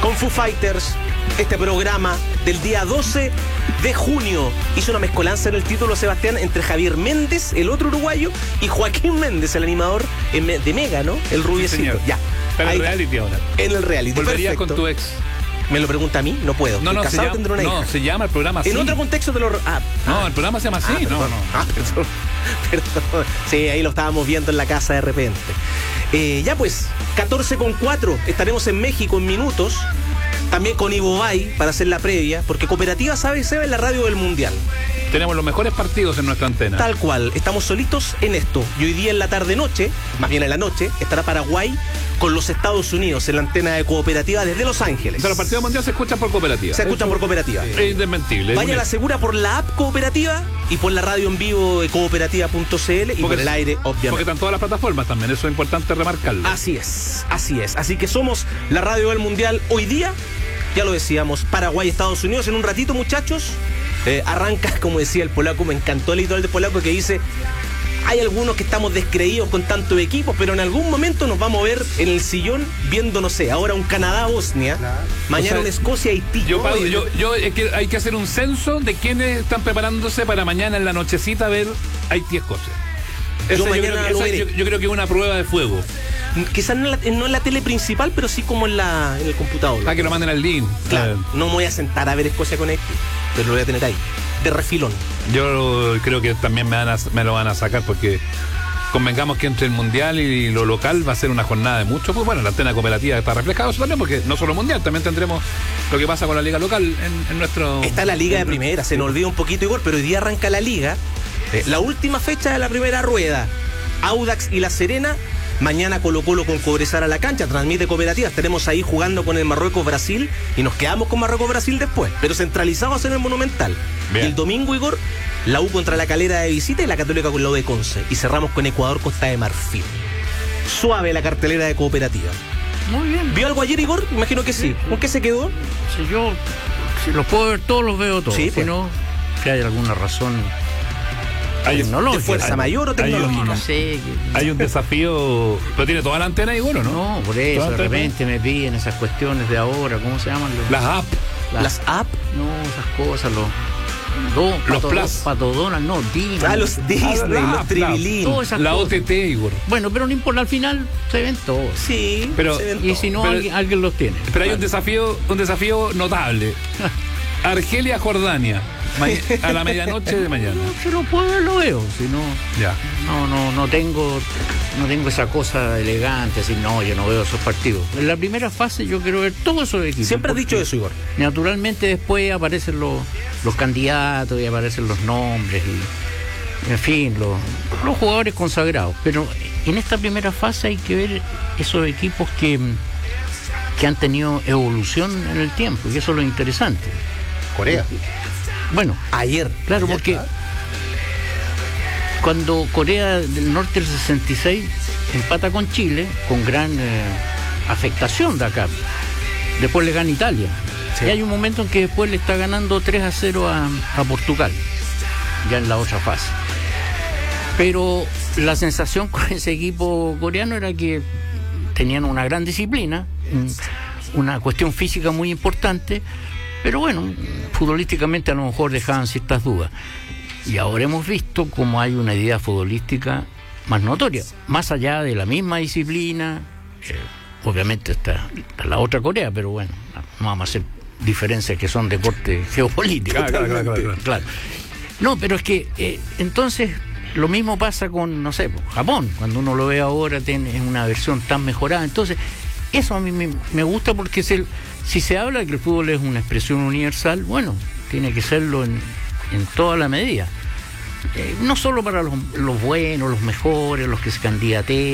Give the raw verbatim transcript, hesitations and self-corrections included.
con Foo Fighters, este programa del día doce de junio. Hizo una mezcolanza en el título, Sebastián, entre Javier Méndez, el otro uruguayo, y Joaquín Méndez, el animador de Mega, ¿no? El rubiecito. Sí, ya. Está en Ahí, el reality ahora. En el reality. ¿Volverías Perfecto. con tu ex? ¿Me lo pregunta a mí? No puedo. No, no, Estoy se casado, llama, tendré una no hija. se llama el programa así. En otro contexto te lo... Ah, No, ah, el programa se llama así. ah, no, perdón. no. Ah, perdón. Perdón. Sí, ahí lo estábamos viendo en la casa de repente. Eh, ya pues, catorce con cuatro. Estaremos en México en minutos. También con Ivo Bay para hacer la previa. Porque Cooperativa sabe, se ve en la radio del Mundial. Tenemos los mejores partidos en nuestra antena. Tal cual, estamos solitos en esto. Y hoy día en la tarde-noche, más bien en la noche, estará Paraguay con los Estados Unidos en la antena de Cooperativa desde Los Ángeles. O sea, los partidos mundiales se escuchan por Cooperativa. Se escuchan por Cooperativa. Es indesmentible. Vaya a la segura por la app Cooperativa y por la radio en vivo de cooperativa punto c l y Porque- por el aire, obviamente. Porque están todas las plataformas también, eso es importante remarcarlo. Así es, así es. Así que somos la radio del Mundial hoy día. Ya lo decíamos, Paraguay, Estados Unidos. En un ratito, muchachos, eh, arranca, como decía el polaco, me encantó el editorial del polaco que dice: hay algunos que estamos descreídos con tanto equipo, pero en algún momento nos vamos a ver en el sillón viendo, no sé, ahora un Canadá-Bosnia, mañana O sea, un Escocia-Haití. Yo, ¿no? Pablo, Y- yo, yo es que hay que hacer un censo de quienes están preparándose para mañana en la nochecita ver Haití-Escocia. Ese Yo mañana creo que- lo esa veré. yo, yo creo que es una prueba de fuego. Quizás no en, la, no en la tele principal, pero sí como en, la, en el computador. Ah, que lo manden al link. Claro, Eh, no me voy a sentar a ver Escocia con Haití, pero lo voy a tener ahí, de refilón. Yo creo que también me, van a- me lo van a sacar porque convengamos que entre el mundial y lo local va a ser una jornada de mucho. Pues bueno, la antena cooperativa está reflejado eso también, porque no solo mundial, también tendremos lo que pasa con la liga local en, en nuestro. Está la liga de primera, se nos olvida un poquito, Igor, pero hoy día arranca la liga. Eh, la última fecha de la primera rueda. Audax y La Serena. Mañana Colo Colo con Cobresal a la cancha, transmite Cooperativa. Estaremos ahí jugando con el Marruecos-Brasil y nos quedamos con Marruecos-Brasil después, pero centralizados en el Monumental. Bien. Y el domingo, Igor, la U contra la Calera de visita y la Católica con la U de Conce. Y cerramos con Ecuador-Costa de Marfil. Suave la cartelera de Cooperativa. Muy bien. ¿Vio algo ayer, Igor? Imagino que sí. ¿Con qué se quedó? Si yo, si los puedo ver todos, los veo todos. Sí, Si pues. no, que hay alguna razón Hay, tecnológica. ¿De fuerza Hay- mayor o hay un- tecnológica? No sé. que- hay un desafío. Pero tiene toda la antena y bueno, ¿no? No, por eso, Toda de la antena. repente me piden esas cuestiones de ahora, ¿cómo se llaman? Los, Las apps. las- Las apps. No, esas cosas, los... Dos, Los pato, plus. dos patodonas, no, Disney. Ah, los Disney, Ah, la- los Tribilín. Todas esas La cosas. O T T, Igor. Bueno, pero no importa, al final se ven todos. Sí, Pero- se ven Y todos. si no, Pero- alguien, alguien los tiene. Pero hay un desafío, un desafío notable. Argelia, Jordania. Ma- a la medianoche de mañana. No, si lo puedo ver, lo veo. Si no, Ya. no, no, no tengo, no tengo esa cosa elegante, así, no, yo no veo esos partidos. En la primera fase yo quiero ver todos esos equipos. Siempre has porque dicho eso, Igor. Naturalmente después aparecen los, los candidatos y aparecen los nombres y, en fin, los, los jugadores consagrados. Pero en esta primera fase hay que ver esos equipos que, que han tenido evolución en el tiempo, y eso es lo interesante. Corea. Bueno, Ayer. claro, Ayer, porque claro. cuando Corea del Norte del sesenta y seis empata con Chile, con gran eh, afectación de acá, después le gana Italia. Sí. Y hay un momento en que después le está ganando tres a cero a, a Portugal, ya en la otra fase. Pero la sensación con ese equipo coreano era que tenían una gran disciplina, un- una cuestión física muy importante, pero bueno, futbolísticamente a lo mejor dejaban ciertas dudas. Y ahora hemos visto cómo hay una idea futbolística más notoria, más allá de la misma disciplina. eh, obviamente está, está la otra Corea, pero bueno, no vamos a hacer diferencias que son de corte geopolítico. Claro, claro, claro, claro. Claro. No, pero es que eh, entonces lo mismo pasa con, no sé, Japón. Cuando uno lo ve ahora tiene una versión tan mejorada. Entonces, eso a mí me, me gusta porque es el, si se habla de que el fútbol es una expresión universal, bueno, tiene que serlo en, en toda la medida. Eh, no solo para los, los buenos, los mejores, los que se candidateen.